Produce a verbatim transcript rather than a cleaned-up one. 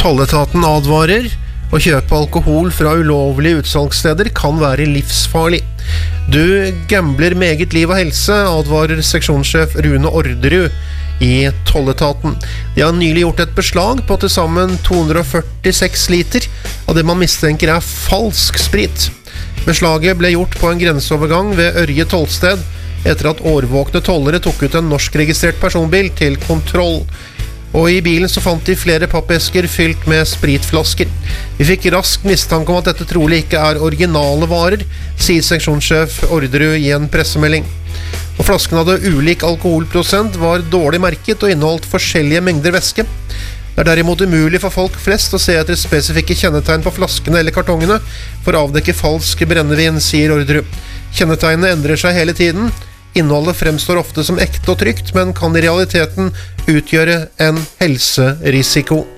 Tolletaten advarer: å kjøpe alkohol fra ulovlige utsalgssteder kan være livsfarlig. Du gambler med eget liv og helse, advarer seksjonssjef Rune Orderud i Tolletaten. De har nylig gjort et beslag på til sammen to hundre og førtiseks liter av det man mistenker er falsk sprit. Beslaget ble gjort på en grenseovergang ved Ørje tollsted etter at årvåkne tollere tok ut en norskregistrert personbil til kontroll. Og i bilen så fant de flere pappesker fylt med spritflasker. Vi fikk raskt mistanke om at dette trolig ikke er originale varer, sier seksjonssjef Orderud i en pressemelding. Og flasken hadde ulik alkoholprosent, var dårlig merket og inneholdt forskjellige mengder væske. Det er derimot umulig for folk flest å se etter spesifikke kjennetegn på flaskene eller kartongene for å avdekke falsk brennevin, sier Orderud. Kjennetegnene endrer seg hele tiden. Innholdet fremstår ofte som ekte og trygt, men kan i realiteten utgjøre en helserisiko.